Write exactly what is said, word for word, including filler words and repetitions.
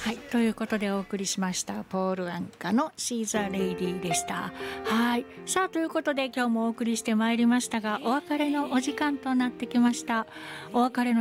はい、ということでお送りしましたポール・アンカのシーザー・レイディでした。はい、さあということで今日もお送りしてまいりましたが、お別れのお時間となってきました。お別れの